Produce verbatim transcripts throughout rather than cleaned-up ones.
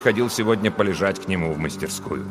ходил сегодня полежать к нему в мастерскую.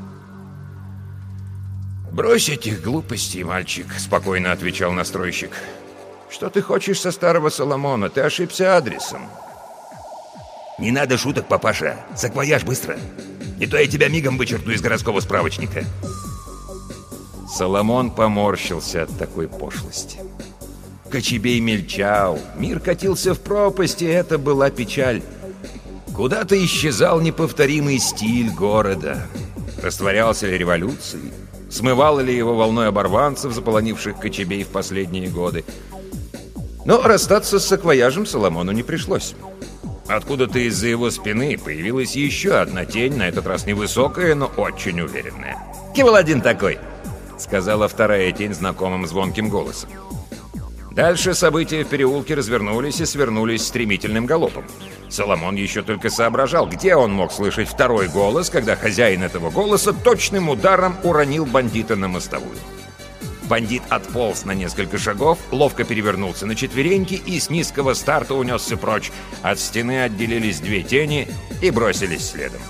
«Брось этих глупостей, мальчик», — спокойно отвечал настройщик. «Что ты хочешь со старого Соломона? Ты ошибся адресом». «Не надо шуток, папаша. Саквояж быстро. Не то я тебя мигом вычеркну из городского справочника». Соломон поморщился от такой пошлости. Кочубей мельчал, мир катился в пропасть, и это была печаль. Куда-то исчезал неповторимый стиль города. Растворялся ли революцией? Смывало ли его волной оборванцев, заполонивших Кочубей в последние годы? Но расстаться с саквояжем Соломону не пришлось. Откуда-то из-за его спины появилась еще одна тень, на этот раз невысокая, но очень уверенная. «Кивал один такой», — сказала вторая тень знакомым звонким голосом. Дальше события в переулке развернулись и свернулись стремительным галопом. Соломон еще только соображал, где он мог слышать второй голос, когда хозяин этого голоса точным ударом уронил бандита на мостовую. Бандит отполз на несколько шагов, ловко перевернулся на четвереньки и с низкого старта унесся прочь. От стены отделились две тени и бросились следом.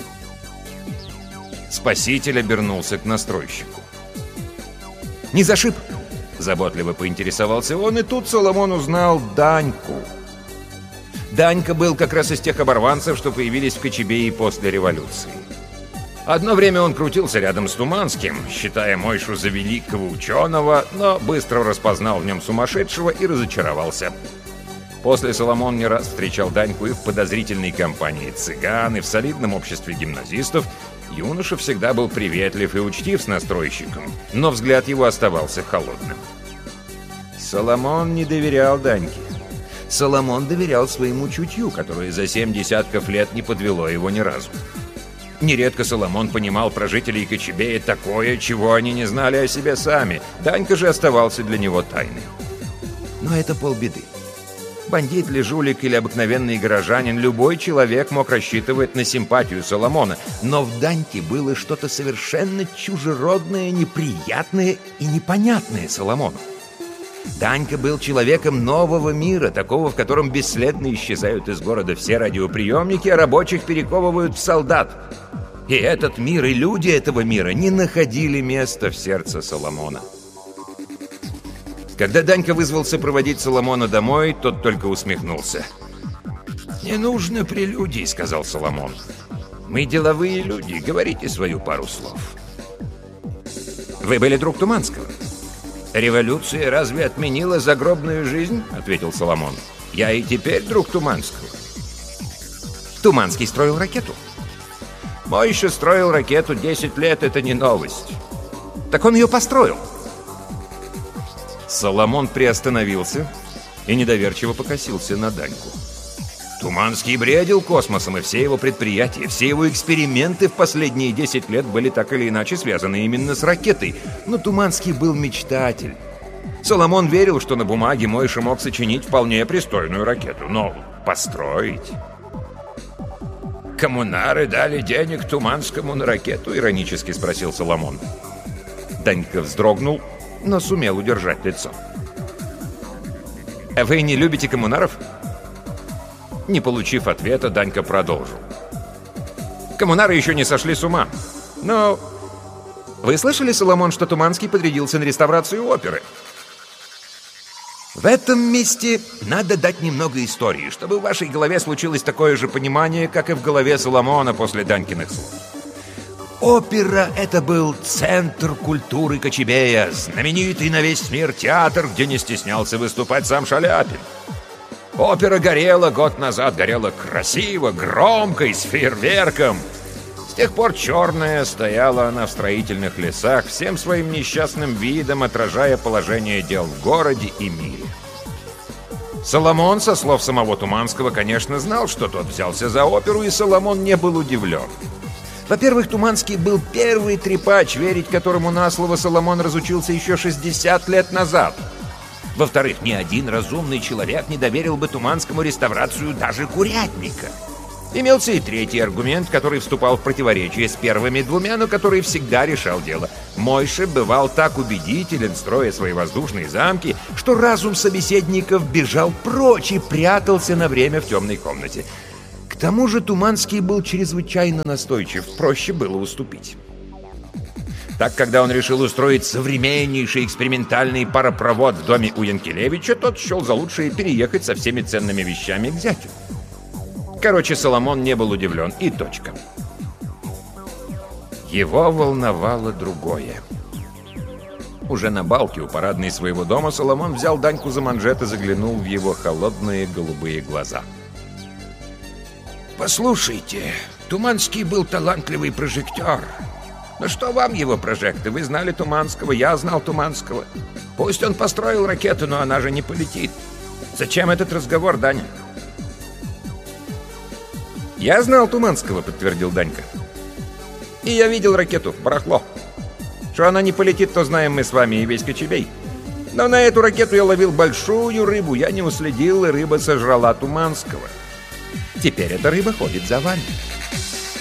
Спаситель обернулся к настройщику. «Не зашиб?» — заботливо поинтересовался он, и тут Соломон узнал Даньку. Данька был как раз из тех оборванцев, что появились в Кочубее после революции. Одно время он крутился рядом с Туманским, считая Мойшу за великого ученого, но быстро распознал в нем сумасшедшего и разочаровался. После Соломон не раз встречал Даньку и в подозрительной компании цыган, и в солидном обществе гимназистов. Юноша всегда был приветлив и учтив с настройщиком, но взгляд его оставался холодным. Соломон не доверял Даньке. Соломон доверял своему чутью, которое за семь десятков лет не подвело его ни разу. Нередко Соломон понимал про жителей Кочубея такое, чего они не знали о себе сами. Данька же оставался для него тайной. Но это полбеды. Бандит ли, жулик или обыкновенный горожанин, любой человек мог рассчитывать на симпатию Соломона. Но в Даньке было что-то совершенно чужеродное, неприятное и непонятное Соломону. Данька был человеком нового мира, такого, в котором бесследно исчезают из города все радиоприемники, а рабочих перековывают в солдат. И этот мир, и люди этого мира не находили места в сердце Соломона. Когда Данька вызвался проводить Соломона домой, тот только усмехнулся. «Не нужно прелюдий», — сказал Соломон. «Мы деловые люди, говорите свою пару слов». «Вы были друг Туманского?» «Революция разве отменила загробную жизнь?» — ответил Соломон. «Я и теперь друг Туманского». «Туманский строил ракету?» «Мойша строил ракету десять лет, это не новость». «Так он ее построил?» Соломон приостановился и недоверчиво покосился на Даньку. Туманский бредил космосом, и все его предприятия, все его эксперименты в последние десять лет были так или иначе связаны именно с ракетой. Но Туманский был мечтатель. Соломон верил, что на бумаге Мойша мог сочинить вполне пристойную ракету, но построить... «Коммунары дали денег Туманскому на ракету?» — иронически спросил Соломон. Данька вздрогнул, но сумел удержать лицо. «А вы не любите коммунаров?» Не получив ответа, Данька продолжил. «Коммунары еще не сошли с ума. Но вы слышали, Соломон, что Туманский подрядился на реставрацию оперы?» В этом месте надо дать немного истории, чтобы в вашей голове случилось такое же понимание, как и в голове Соломона после Данькиных слов. Опера — это был центр культуры Кочубея, знаменитый на весь мир театр, где не стеснялся выступать сам Шаляпин. Опера горела год назад, горела красиво, громко и с фейерверком. С тех пор черная стояла она в строительных лесах, всем своим несчастным видом отражая положение дел в городе и мире. Соломон, со слов самого Туманского, конечно, знал, что тот взялся за оперу, и Соломон не был удивлен. Во-первых, Туманский был первый трепач, верить которому на слово Соломон разучился еще шестьдесят лет назад. Во-вторых, ни один разумный человек не доверил бы Туманскому реставрацию даже курятника. Имелся и третий аргумент, который вступал в противоречие с первыми двумя, но который всегда решал дело. Мойша бывал так убедителен, строя свои воздушные замки, что разум собеседников бежал прочь и прятался на время в темной комнате. К К тому же Туманский был чрезвычайно настойчив, проще было уступить. Так, когда он решил устроить современнейший экспериментальный паропровод в доме у Янкелевича, тот счел за лучшее переехать со всеми ценными вещами к зятю. Короче, Соломон не был удивлен, и точка. Его волновало другое. Уже на балке у парадной своего дома Соломон взял Даньку за манжет и заглянул в его холодные голубые глаза. «Послушайте, Туманский был талантливый прожектор. Но что вам его прожекты? Вы знали Туманского, я знал Туманского. Пусть он построил ракету, но она же не полетит. Зачем этот разговор, Даня?» «Я знал Туманского», — подтвердил Данька. «И я видел ракету, барахло. Что она не полетит, то знаем мы с вами и весь Кочубей. Но на эту ракету я ловил большую рыбу, я не уследил, и рыба сожрала Туманского. Теперь эта рыба ходит за вами».